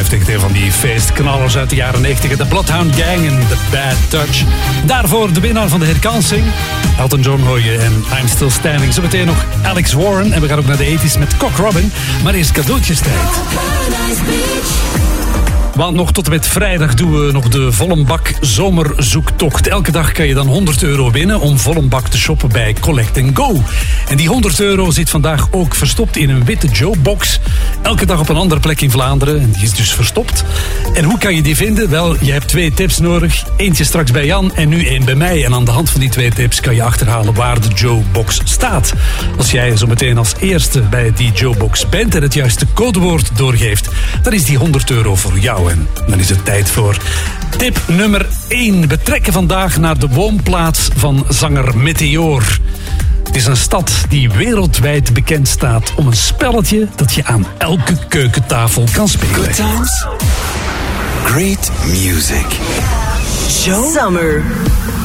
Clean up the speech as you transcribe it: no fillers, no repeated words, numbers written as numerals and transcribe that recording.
echt een van die feestknallers uit de jaren 90. De Bloodhound Gang en The Bad Touch. Daarvoor de winnaar van de herkansing. Elton John hoor je en I'm Still Standing. Zometeen nog Alex Warren. En we gaan ook naar de 80's met Cock Robin. Maar eerst cadeautjestijd. Want nog tot en met vrijdag doen we nog de Vollenbak zomerzoektocht. Elke dag kan je dan €100 winnen om Vollenbak te shoppen bij Collect & Go. En die €100 zit vandaag ook verstopt in een witte Joe-box. Elke dag op een andere plek in Vlaanderen. En die is dus verstopt. En hoe kan je die vinden? Wel, je hebt 2 tips nodig. Eentje straks bij Jan en nu 1 bij mij. En aan de hand van die 2 tips kan je achterhalen waar de Joe-box staat. Als jij zo meteen als eerste bij die Joe-box bent en het juiste codewoord doorgeeft, dan is die €100 voor jou. En dan is het tijd voor tip nummer 1. We trekken vandaag naar de woonplaats van zanger Meteor. Het is een stad die wereldwijd bekend staat om een spelletje dat je aan elke keukentafel kan spelen. Good times, great music. Show Summer.